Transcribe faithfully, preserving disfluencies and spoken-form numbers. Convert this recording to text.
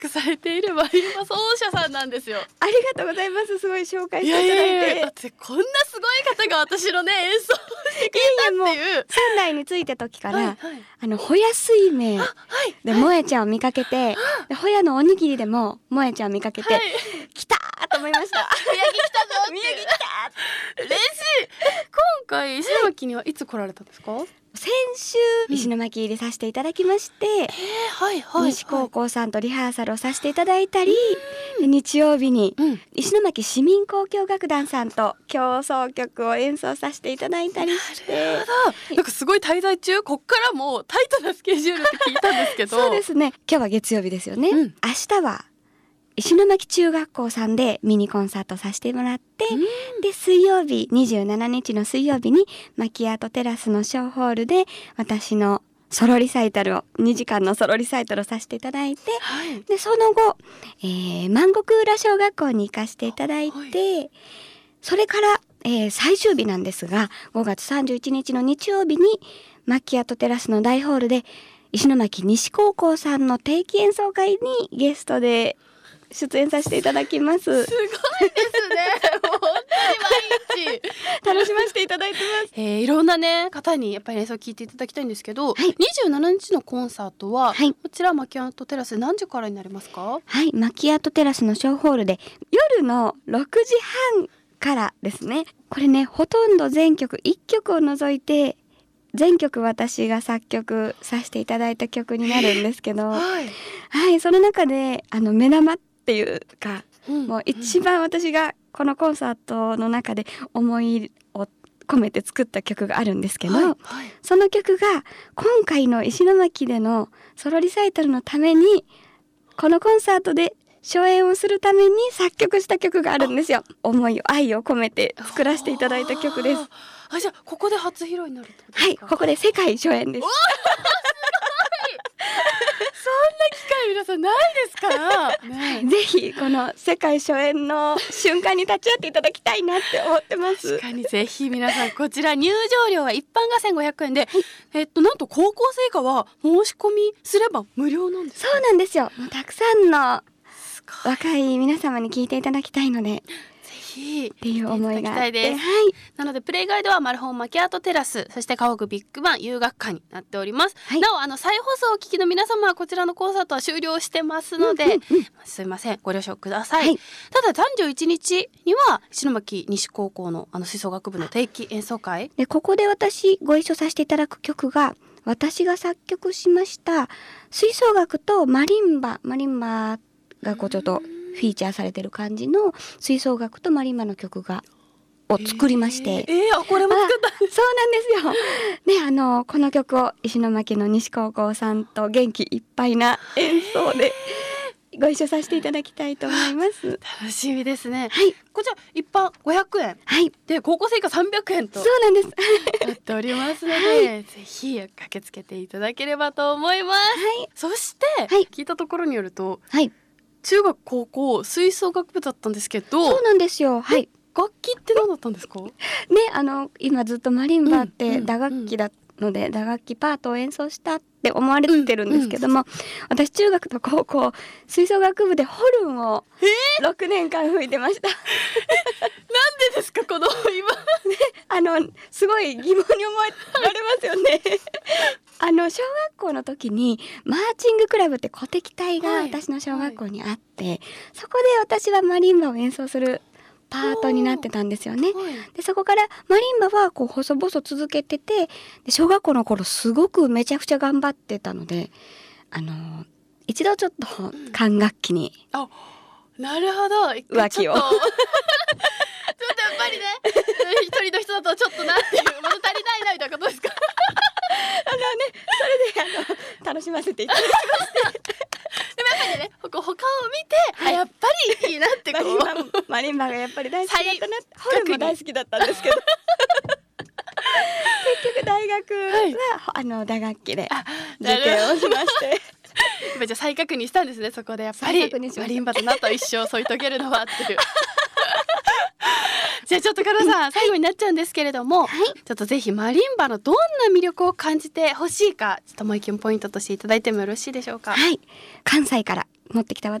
クされているマリンバ奏者さんなんですよ。 ありがとうございます。すごい紹介していただいて。 いやいやいや、だってこんなすごい方が私のね演奏してくれたっていう。 仙台に着いた時から、はいはい、あのほや水明で萌えちゃんを見かけて、はい、でほやのおにぎりでも萌えちゃんを見かけて、はい、来たーと思いました。 宮城来たぞ宮城来た嬉しい。今回石巻にはいつ来られたんですか？ 先週石巻入りさせていただきまして、うん、 はいはい、 西高校さんとリハーサルをさせていただいたり、で日曜日に石巻市民交響楽団さんと協奏曲を演奏させていただいたりして、 なるほど。なんかすごい滞在中、こっからもタイトなスケジュールって聞いたんですけどそうですね、今日は月曜日ですよね、うん、明日は石巻中学校さんでミニコンサートさせてもらって、うん、で水曜日にじゅうしちにちの水曜日にマキアートテラスのショーホールで私のソロリサイタルをにじかんのソロリサイタルをさせていただいて、はい、でその後、えー、万石浦小学校に行かせていただいて、はい、それから、えー、最終日なんですがごがつさんじゅういちにちの日曜日にマキアートテラスの大ホールで石巻西高校さんの定期演奏会にゲストで出演させていただきます。 すごいですね。もう本当に毎日楽しませていただいてます。 えー、いろんなね方にやっぱり演奏を聞いていただきたいんですけど、はい、にじゅうしちにちのコンサートは、はい、こちらマキアートテラス何時からになりますか？ はい、マキアートテラスのショーホールで夜のろくじはんからですね。これね、ほとんど全曲いっきょくを除いて全曲私が作曲させていただいた曲になるんですけど、はい、はい、その中であの目玉っていうか、うん、もう一番私がこのコンサートの中で思いを込めて作った曲があるんですけど、はいはい、その曲が今回の石巻でのソロリサイタルのためにこのコンサートで初演をするために作曲した曲があるんですよ。思いを愛を込めて作らせていただいた曲です。 あ、じゃあここで初披露になるってことですか？ はい、ここで世界初演です。 そんな機会皆さんないですから、 ね、ぜひこの世界初演の瞬間に立ち会っていただきたいなって思ってます。 確かにぜひ皆さんこちら入場料は一般がせんごひゃくえんで、はい、えっとなんと高校生以下は申し込みすれば無料なんですか？ そうなんですよ。もうたくさんの若い皆様に聞いていただきたいのでっていう思いがあって、はい、 なのでプレイガイドはマルホンマキアートテラス、そして家屋ビッグバン遊学館になっております、はい、なおあの再放送をお聞きの皆様はこちらのコンサートは終了してますので、うんうんうん、すいませんご了承ください、はい、たださんじゅういちにちには石巻西高校のあの吹奏楽部の定期演奏会で、ここで私ご一緒させていただく曲が私が作曲しました吹奏楽とマリンバマリンバがこうちょっとフィーチャーされてる感じの吹奏楽とマリンバの曲がを作りまして、 えー、えー、あこれも作ったんです。 そうなんですよ。で、あのこの曲を石巻の西高校さんと元気いっぱいな演奏でご一緒させていただきたいと思います。 楽しみですね。 はい。 こちら一般ごひゃくえん、はい、で高校生以下さんびゃくえんとそうなんですなっておりますので、はい、ぜひ駆けつけていただければと思います。はい、そして、はい、聞いたところによると、はい、中学高校吹奏楽部だったんですけど、 そうなんですよ。はい。 楽器って何だったんですか？ね、 あの今ずっとマリンバって打楽器だので、うんうんうん、打楽器パートを演奏したって思われてるんですけども、うんうん、私中学と高校吹奏楽部でホルンをろくねんかん吹いてました。なんでですかこの今、 ね、あのすごい疑問に思えられますよね。あの小学校の時にマーチングクラブって鼓笛隊が私の小学校にあって、はいはい、そこで私はマリンバを演奏するパートになってたんですよね。でそこからマリンバはこう細々続けてて、で小学校の頃すごくめちゃくちゃ頑張ってたので、あの一度ちょっと管楽器に、 うん、あ、なるほど、 浮気をちょっとやっぱりね一人の人だとちょっとなっていう物足りないなみたいなことですか？ あのね、それであの楽しませていただきましてでもやっぱりね、ここ他を見て、はい、やっぱりいいなってこうマリンバ、マリンバがやっぱり大好きだったな、ホルンも大好きだったんですけど結局大学は、はい、あの打楽器で受験をしましてじゃあ再確認したんですね。そこでやっぱりマリンバとなと一生添い遂げるのはっていうじゃあちょっとカロさん最後になっちゃうんですけれども、はい、ちょっとぜひマリンバのどんな魅力を感じてほしいか、ちょっともう一件ポイントとしていただいてもよろしいでしょうか？ はい、関西から持ってきた